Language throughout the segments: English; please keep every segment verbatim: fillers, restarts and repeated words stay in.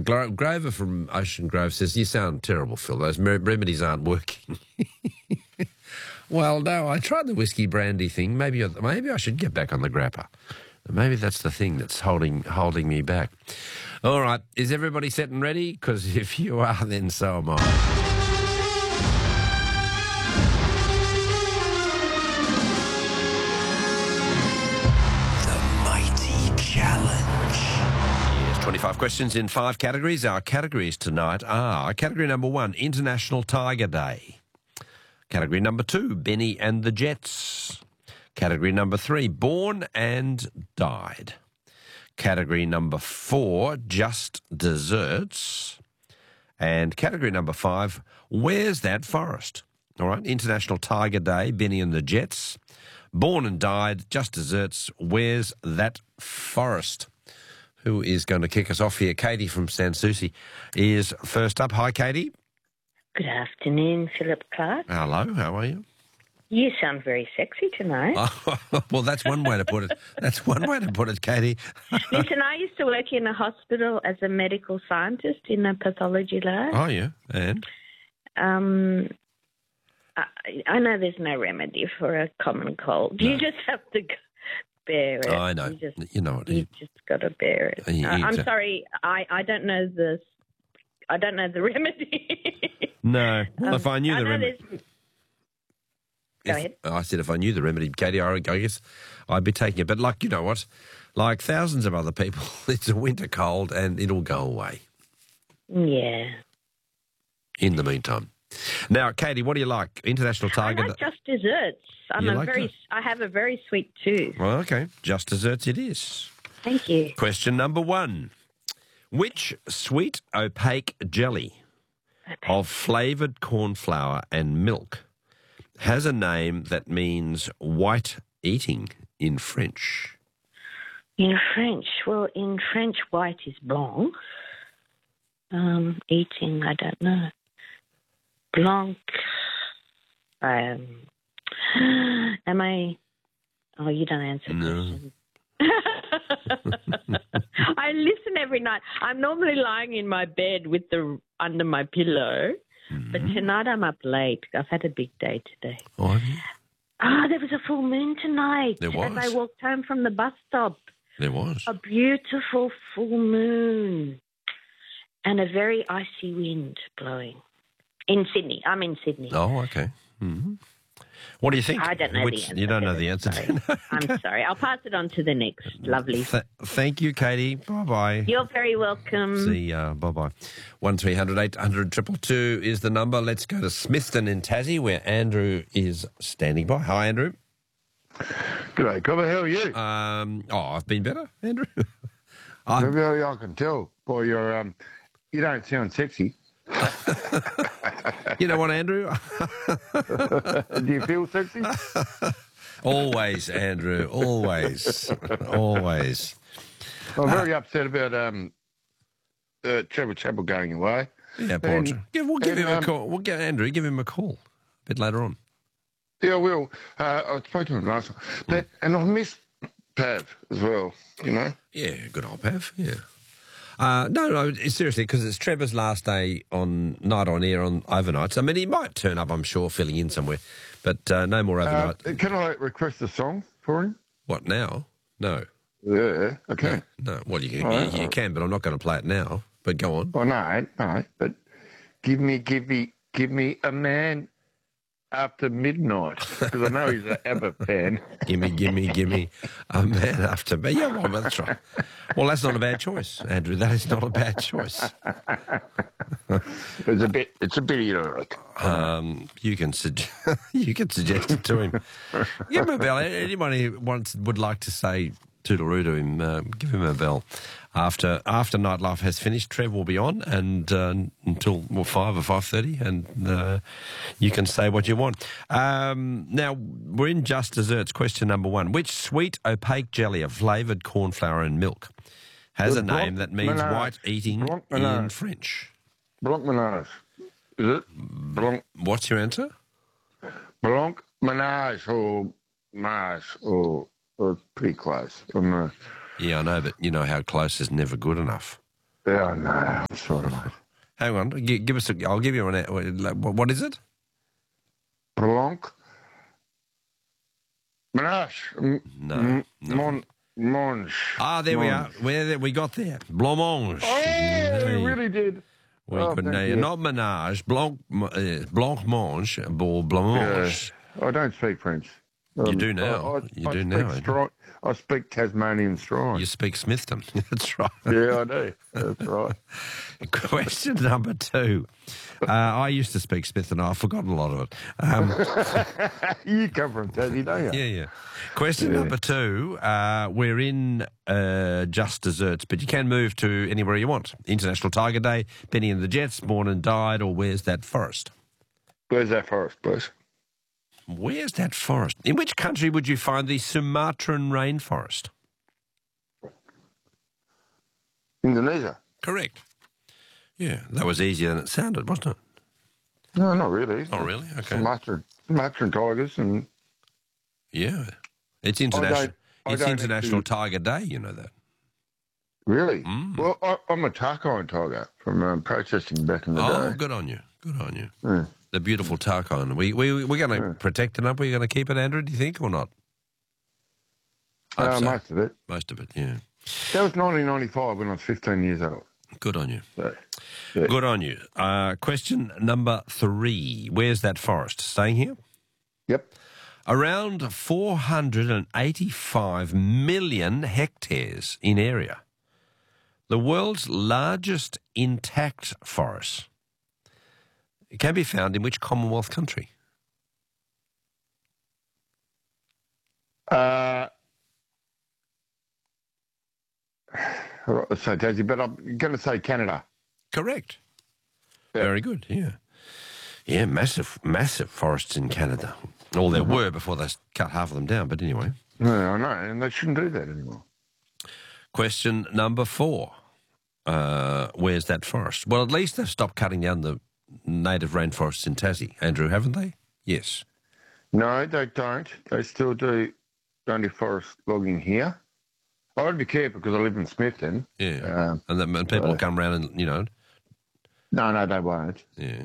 Gro- Grover from Ocean Grove says, you sound terrible, Phil. Those me- remedies aren't working. Well, no, I tried the whiskey brandy thing. Maybe maybe I should get back on the grappa. Maybe that's the thing that's holding holding me back. All right, is everybody set and ready? Because if you are, then so am I. The Mighty Challenge. Yes, twenty-five questions in five categories. Our categories tonight are category number one, International Tiger Day. Category number two, Benny and the Jets. Category number three, Born and Died. Category number four, Just Desserts. And category number five, Where's That Forest? All right, International Tiger Day, Benny and the Jets. Born and Died, Just Desserts, Where's That Forest? Who is going to kick us off here? Katie from Sans Souci is first up. Hi, Katie. Good afternoon, Philip Clark. Hello, how are you? You sound very sexy tonight. Oh, well, that's one way to put it. That's one way to put it, Katie. Listen, I used to work in a hospital as a medical scientist in a pathology lab. Oh, yeah, and? Um, I, I know there's no remedy for a common cold. No. You just have to g- bear it. Oh, I know. You, just, you know what? you just got to bear it. You- Uh, you I'm just- sorry, I, I don't know the I don't know the remedy. No. Well, Um, if I knew I the know remedy... there's- Go ahead. I said if I knew the remedy, Katie, I I guess I'd be taking it. But, like, you know what? Like thousands of other people, it's a winter cold and it'll go away Yeah. in the meantime. Now, Katie, what do you like? International Tiger... I like just desserts. I'm You a like very. that? I have a very sweet tooth. Well, okay. Just Desserts it is. Thank you. Question number one. Which sweet opaque jelly of flavoured corn flour and milk has a name that means white eating in French? In French, well, in French, white is blanc. Um, eating, I don't know. Blanc. Um, am I? Oh, you don't answer No. questions. I listen every night. I'm normally lying in my bed with the under my pillow, but tonight I'm up late. I've had a big day today. Oh, have you? Ah, there was a full moon tonight. There was? As I walked home from the bus stop. There was. A beautiful full moon and a very icy wind blowing in Sydney. I'm in Sydney. Oh, okay. Mm-hmm. What do you think? I don't know Which, the answer. You don't know to the this, answer. sorry. to I'm sorry. I'll pass it on to the next. Lovely. Th- thank you, Katie. Bye-bye. You're very welcome. See ya. Bye-bye. one three hundred eight hundred two two two is the number. Let's go to Smithton in Tassie where Andrew is standing by. Hi, Andrew. G'day, Cobber. How are you? Um, oh, I've been better, Andrew. I, Maybe I can tell by your um. You don't sound sexy. you know what, Andrew? Do you feel sexy? Always, Andrew. Always. Always. I'm very upset about um. Uh, Trevor Chappell going away. Yeah, poor And- Andrew. Give, we'll give and, him a um, call. We'll get Andrew. Give him a call a bit later on. Yeah, I will. Uh, I spoke to him last time. But, and I miss Pav as well, you know? Yeah, good old Pav. Yeah. Uh, no, no, seriously, because it's Trevor's last day on night on air on overnights. I mean, he might turn up, I'm sure, filling in somewhere, but uh, no more Uh, overnight. can I request a song for him? What now? No, Yeah, okay. no. Well, you, you, All right, you, all right. can, but I'm not going to play it now. But go on. Well, no, no, but give me, give me, give me a man after midnight, because I know he's an ABBA fan. Gimme, gimme, gimme. A man after me. Yeah, well, that's right. Well, that's not a bad choice, Andrew. That is not a bad choice. It's a bit, it's a bit erotic. Um, you can suggest you can suggest it to him. Give him a bell. Anyone who wants would like to say toodle-oo to him, uh, give him a bell. After after Nightlife has finished, Trev will be on and uh, until well, five or five thirty, and uh, you can say what you want. Um, now we're in Just Desserts. Question number one: which sweet opaque jelly of flavoured corn flour and milk has The a name blanc that means menage. white eating Blanc in menage. French? Blanc Menage. Is it? Blanc, What's your answer? Blanc Menage or Mars or, or pretty close. I don't know. Yeah, I know, but you know how close is never good enough. Yeah, no, I'm sorry, mate. Hang on. G- give us. A, I'll give you an. What is it? Blanc. Menage. M- No, M- no. Mon- Mange. Ah, there we are. Mange. Where we got there. Blancmange. Oh, yeah, Hey. we really did. We Oh, could thank name you. not menage, blanc, uh, blancmange, or blancmange. Yeah, I don't speak French. You do now. I, I, You I do speak now, eh? Stri- I speak Tasmanian strong. You speak Smithton. That's right. Yeah, I do. That's right. Question number two. Uh, I used to speak Smithton. I've forgotten a lot of it. Um, You come from Tassie, don't you? yeah, yeah. Question Yeah. number two. Uh, we're in uh, just desserts, but you can move to anywhere you want. International Tiger Day, Benny and the Jets, Born and Died, or Where's That Forest? Where's that forest, please? Where's that forest? In which country would you find the Sumatran rainforest? Indonesia. Correct. Yeah, that was easier than it sounded, wasn't it? No, not really. Oh, really? Okay. Sumatran, Sumatran tigers and Yeah. It's international. I It's don't International actually- Tiger Day, you know that. really. Mm. Well, I, I'm a Tarkine tiger from um, processing back in the Oh, day. good on you. Good on you. Yeah. The beautiful Tarkine. We, we, we're going to protect it up. We're going to keep it, Andrew, do you think, or not? Hope Uh, so. most of it. Most of it, yeah. That was nineteen ninety-five when I was fifteen years old. Good on you. So, yeah. Good on you. Uh, question number three. Where's that forest? Staying here? Yep. Around four hundred eighty-five million hectares in area. The world's largest intact forest. It can be found in which Commonwealth country? Uh, all right, let's say Tassie, but I'm going to say Canada. Correct. Yeah. Very good, yeah. Yeah, massive, massive forests in Canada. Well, there were before they cut half of them down, but anyway. Yeah, I know, and they shouldn't do that anymore. Question number four. Uh, where's that forest? Well, at least they've stopped cutting down the native rainforests in Tassie, Andrew, haven't they? Yes. No, they don't. They still do only forest logging here. I'd be careful because I live in Smithton. Yeah. Um, and, then and people uh, will come around and, you know, No, no, they won't. yeah.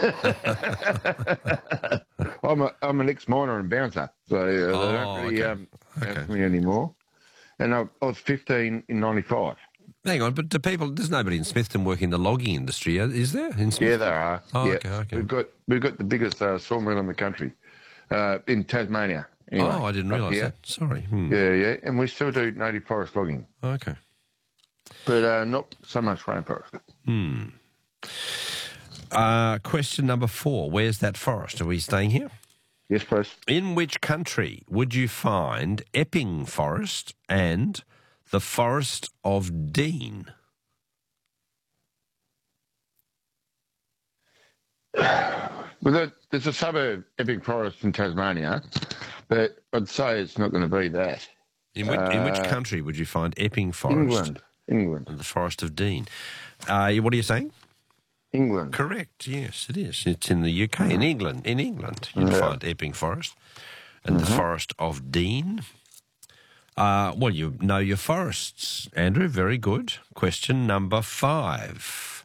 I'm a I'm an ex-miner and bouncer, so uh, they Oh, don't really okay. um, Okay. ask me anymore. And I, I was fifteen in ninety-five. Hang on, but do people, there's nobody in Smithton working in the logging industry, is there? In Smithton? Yeah, there are. Oh, yeah. okay, okay. We've got we've got the biggest uh, sawmill in the country, uh, in Tasmania. Anyway, oh, I didn't up realise here. that. Sorry. Hmm. Yeah, yeah, and we still do native forest logging, Okay. but uh, not so much rainforest. Hmm. Uh, question number four. Where's that forest? Are we staying here? Yes, please. In which country would you find Epping Forest and the Forest of Dean? Well, there, there's a suburb, Epping Forest in Tasmania, but I'd say it's not going to be that. In which, in which Uh, country would you find Epping Forest England, England, and the Forest of Dean? Uh, what are you saying? England. Correct. Yes, it is. It's in the U K, in England. In England, you'd Yeah. find Epping Forest and the Forest of Dean. Uh, well, you know your forests, Andrew. Very good. Question number five.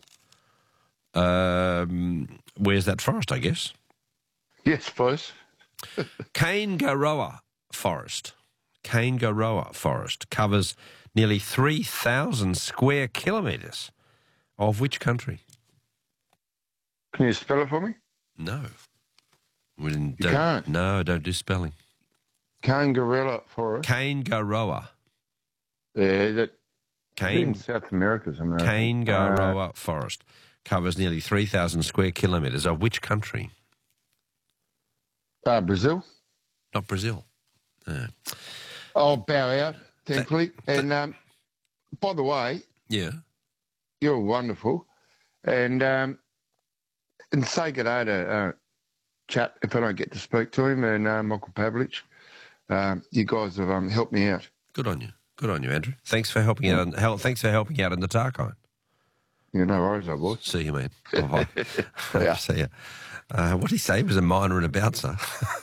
Um, where's that forest, I guess? Yes, please. Kaingaroa Forest. Kaingaroa Forest covers nearly three thousand square kilometres. Of which country? Can you spell it for me? No. We didn't, You don't, can't. No, don't do spelling. Kangaroo Forest. Kaingaroa. Yeah, that in Kain, South America somewhere. Kaingaroa Forest covers nearly three thousand square kilometres. Of which country? Uh, uh, Brazil. Not Brazil. No. I'll bow out, thankfully. and um, by the way, Yeah. you're wonderful. And um, and say good day to uh, Chat if I don't get to speak to him, and uh, Michael Pavlich. Um, you guys have um, helped me out. Good on you. Good on you, Andrew. Thanks for helping out. Hel- thanks for helping out in the Tarkine. You know, worries, I boys. See you, man. Bye-bye. Yeah. See you. Uh, what did he say? He was a miner and a bouncer.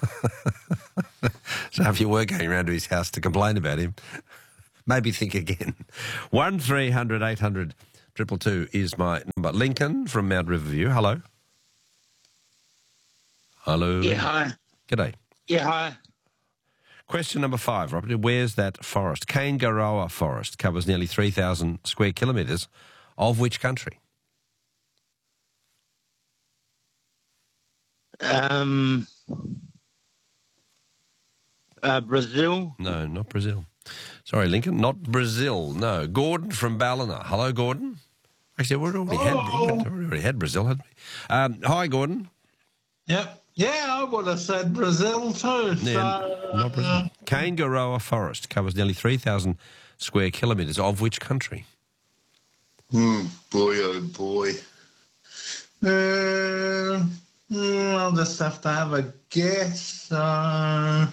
So if you were going around to his house to complain about him, maybe think again. One three hundred eight hundred Triple two is my number. Lincoln from Mount Riverview. Hello. Hello. Yeah, hi. G'day. Yeah, hi. Question number five, Robert. Where's that forest? Kangaroa Forest covers nearly three thousand square kilometres. Of which country? Um, uh, Brazil. No, not Brazil. Sorry, Lincoln, not Brazil. No, Gordon from Ballina. Hello, Gordon. Actually, we already had we already had Brazil, hadn't we? Um, hi, Gordon. Yep. Yeah, I would have said Brazil too. Yeah, so, not Brazil. uh, Kangaroa Forest covers nearly three thousand square kilometres. Of which country? hmm, boy, oh boy. Uh, mm, I'll just have to have a guess. Uh,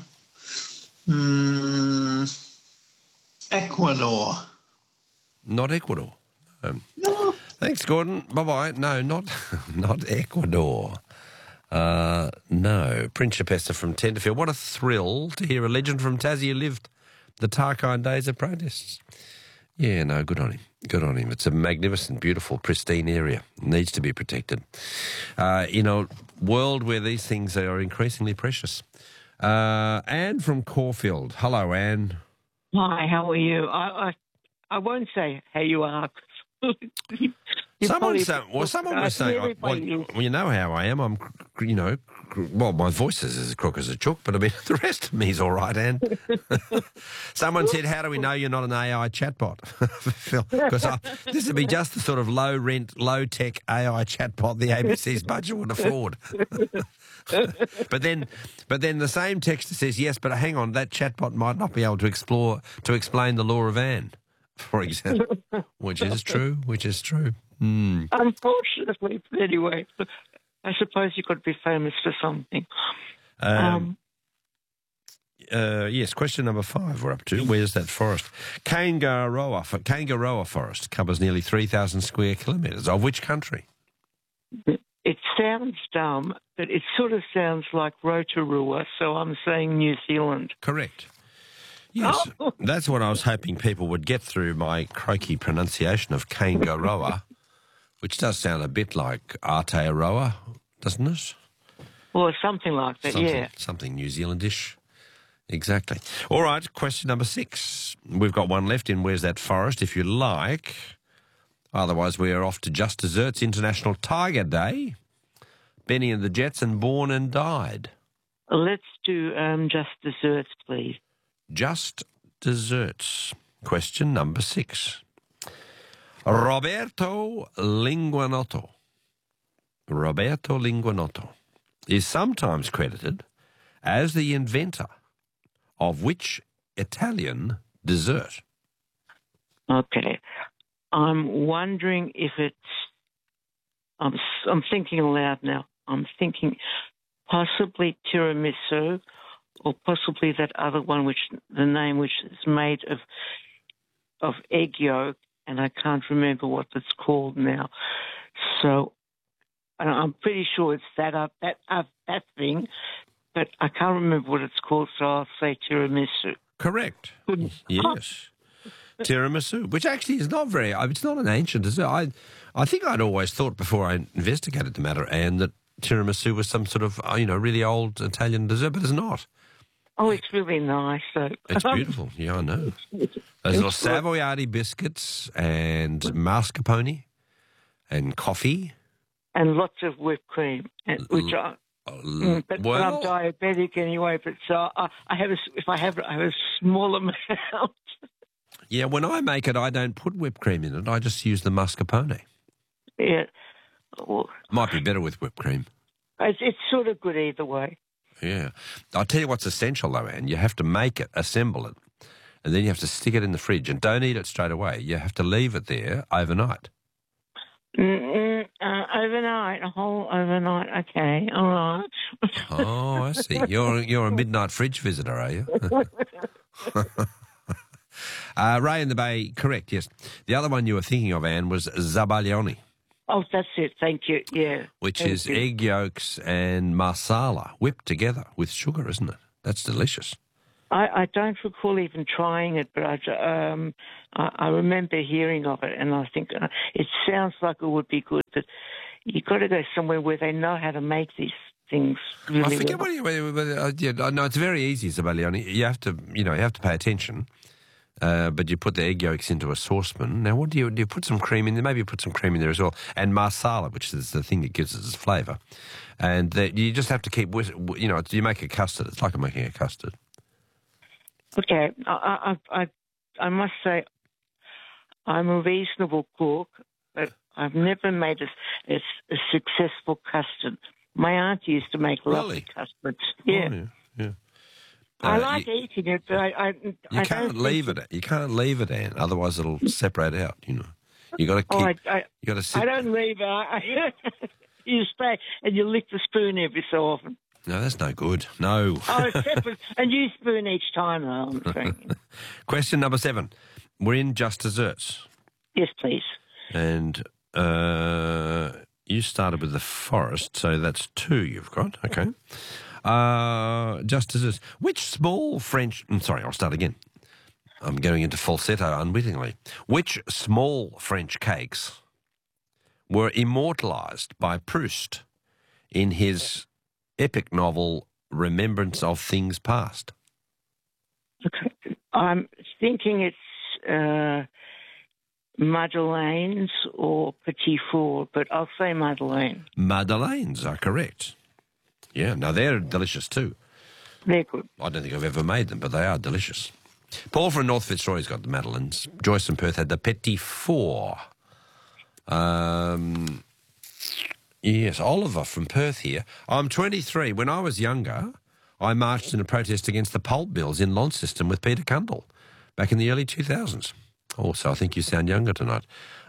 mm, Ecuador. Not Ecuador. Um, No. thanks, Gordon. Bye-bye. No, not not Ecuador. Uh, no. Principessa from Tenterfield. What a thrill to hear a legend from Tassie who lived the Tarkine days of protests. Yeah, no, good on him. Good on him. It's a magnificent, beautiful, pristine area. It needs to be protected. Uh, in a world where these things are increasingly precious. Uh, Anne from Caulfield. Hello, Anne. Hi, how are you? I I, I won't say how you are. You Someone, probably- sa- well, someone uh, was saying, well, everybody is. well, you know how I am. I'm, cr- you know, cr- well, my voice is as crook as a chook, but I mean, the rest of me's all right, Anne. Someone said, how do we know you're not an A I chatbot? Because this would be just the sort of low-rent, low-tech A I chatbot the A B C's budget would afford. but then but then the same texter says, yes, but hang on, that chatbot might not be able to explore, to explain the law of Anne, for example, which is true, which is true. Mm. Unfortunately, but anyway, I suppose you could be famous for something. Um, Um, uh, yes, question number five we're up to. Where's that forest? Kangaroa, Kangaroa Forest covers nearly three thousand square kilometres. Of which country? It sounds dumb, but it sort of sounds like Rotorua, so I'm saying New Zealand. Correct. Yes, Oh. that's what I was hoping people would get through my croaky pronunciation of Kangaroa, which does sound a bit like Aotearoa, doesn't it? Or something like that, Something, yeah. something New Zealandish. Exactly. All right, question number six. We've got one left in Where's That Forest, if you like. Otherwise, we are off to Just Desserts International Tiger Day. Benny and the Jets and Born and Died. Let's do um, just desserts, please. Just Desserts. Question number six. Roberto Linguanotto. Roberto Linguanotto is sometimes credited as the inventor of which Italian dessert? Okay. I'm wondering if it's... I'm, s- I'm thinking aloud now. I'm thinking possibly tiramisu or possibly that other one, which the name which is made of of egg yolk, and I can't remember what it's called now. So and I'm pretty sure it's that up that up that thing, but I can't remember what it's called. So I'll say tiramisu. Correct. Good. Yes. Tiramisu, which actually is not very, it's not an ancient dessert. I, I think I'd always thought before I investigated the matter, Anne, that tiramisu was some sort of, uh, you know, really old Italian dessert, but it's not. Oh, it's really nice. So It's beautiful. Yeah, I know. Those little Savoiardi biscuits and mascarpone and coffee. and lots of whipped cream, and, which I. Mm, but, but I'm Well, diabetic anyway. But so I, I have a, if I have I have a small amount. yeah, when I make it, I don't put whipped cream in it. I just use the mascarpone. Yeah, well, Might be better with whipped cream. it's, it's sort of good either way. Yeah. I'll tell you what's essential, though, Anne. You have to make it, assemble it, and then you have to stick it in the fridge. And don't eat it straight away. You have to leave it there overnight. Mm-mm, uh, overnight, a whole overnight. Okay, all right. Oh, I see. You're you're a midnight fridge visitor, are you? uh, Ray in the Bay, correct, yes. The other one you were thinking of, Anne, was Zabaglione, Oh, that's it. Thank you. Yeah. which Thank is you. egg yolks and masala whipped together with sugar, isn't it? That's delicious. I, I don't recall even trying it, but I, um, I, I remember hearing of it, and I think uh, it sounds like it would be good. But you've got to go somewhere where they know how to make these things really I forget well. what you. But, uh, yeah, no, it's very easy, Zabalioni. You have to, you know, you have to pay attention. Uh, but you put the egg yolks into a saucepan. Now, what do you do? You put some cream in there. Maybe you put some cream in there as well, and marsala, which is the thing that gives it its flavour. And the, you just have to keep, whis- you know, you make a custard. It's like making a custard. Okay, I, I, I, I must say, I'm a reasonable cook, but I've never made a, a, a successful custard. My aunt used to make lovely Really? custards. Yeah. Oh, yeah, yeah. I Uh, like you, eating it, but I, I, you I can't don't leave think it. You can't leave it, Anne. Otherwise, it'll separate out. You know, you got to keep. Oh, I, I, you got to sit. I don't leave it. I, you stay and you lick the spoon every so often. No, that's no good. No. Oh, it's separate, and you spoon each time. Though, I'm saying. Question number seven. We're in just desserts, Yes, please. and uh, you started with the forest, so that's two you've got. Okay. Uh, just desserts. Which small French? I'm sorry, I'll start again. I'm going into falsetto unwittingly. Which small French cakes were immortalised by Proust in his epic novel Remembrance of Things Past? Okay. I'm thinking it's uh, Madeleines or Petit Four, but I'll say Madeleine. Madeleines are correct. Yeah, now they're delicious too. They're good. I don't think I've ever made them, but they are delicious. Paul from North Fitzroy's got the Madeleines. Joyce from Perth had the Petit Four. Um, yes, Oliver from Perth here. I'm twenty-three. When I was younger, I marched in a protest against the pulp bills in Launceston with Peter Cundall back in the early two thousands. Also, I think you sound younger tonight.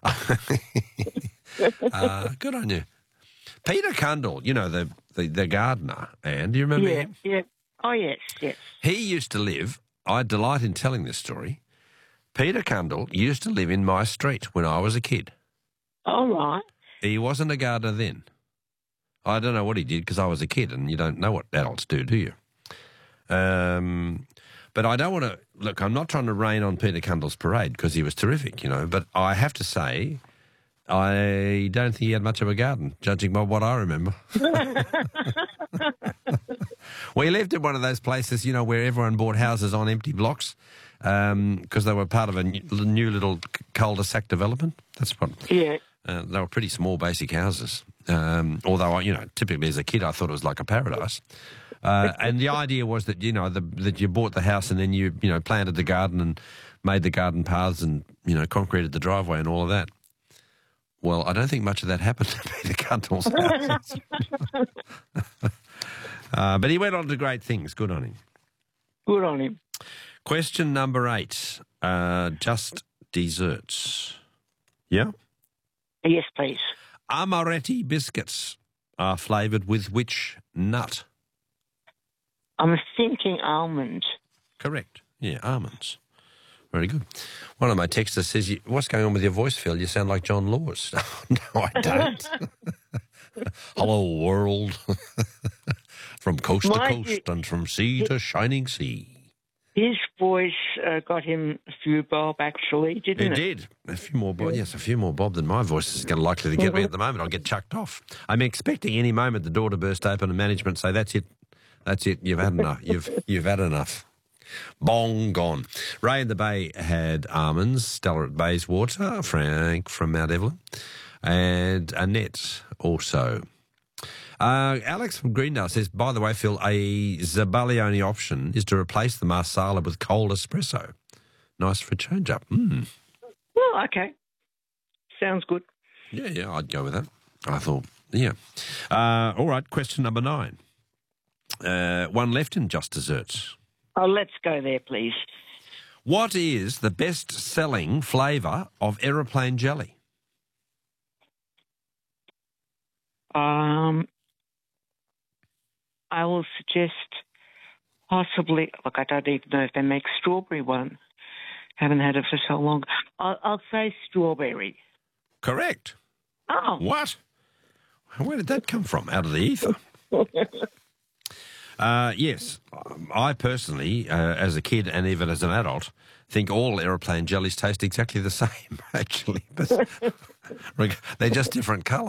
uh, good on you. Peter Cundall, you know, the, the, the gardener, Anne, do you remember Yeah, him? yeah. Oh, yes, yes. He used to live, I delight in telling this story, Peter Cundall used to live in my street when I was a kid. All right. He wasn't a gardener then. I don't know what he did because I was a kid and you don't know what adults do, do you? Um, but I don't want to, look, I'm not trying to rain on Peter Cundall's parade because he was terrific, you know, but I have to say, I don't think he had much of a garden, judging by what I remember. We lived in one of those places, you know, where everyone bought houses on empty blocks because um, they were part of a new, new little cul-de-sac development. That's what. Yeah. Uh, they were pretty small, basic houses. Um, although, you know, typically as a kid, I thought it was like a paradise. Uh, and the idea was that, you know, the, that you bought the house and then you, you know, planted the garden and made the garden paths and, you know, concreted the driveway and all of that. Well, I don't think much of that happened to Peter Cundall's house. uh, but he went on to great things. Good on him. Good on him. Question number eight. Uh, just desserts. Yeah? Yes, please. Amaretti biscuits are flavoured with which nut? I'm thinking almond. Correct. Yeah, almonds. Very good. One of my texters says, you, what's going on with your voice, Phil? You sound like John Laws. No, I don't. Hello, world. From coast to Mind coast you, and from sea to shining sea. His voice uh, got him a few bob, actually, didn't It it? did. A few more bob. Yes, a few more bob than my voice is going to likely to get me at the moment. I'll get chucked off. I'm expecting any moment the door to burst open and management say, that's it. That's it. You've had enough. You've, you've had enough. Bong gone. Ray in the Bay had almonds, Stella at Bayswater, Frank from Mount Evelyn, and Annette also. Uh, Alex from Greendale says, by the way, Phil, a Zabalioni option is to replace the marsala with cold espresso. Nice for a change-up. Mm. Well, okay. Sounds good. Yeah, yeah, I'd go with that. I thought, yeah. Uh, all right, question number nine. Uh, one left in just desserts. Oh, let's go there, please. What is the best-selling flavour of aeroplane jelly? Um, I will suggest possibly, look, I don't even know if they make strawberry one. Haven't had it for so long. I'll, I'll say strawberry. Correct. Oh. What? Where did that come from? Out of the ether. Uh, yes, I personally, uh, as a kid and even as an adult, think all aeroplane jellies taste exactly the same, actually. But they're just different colours.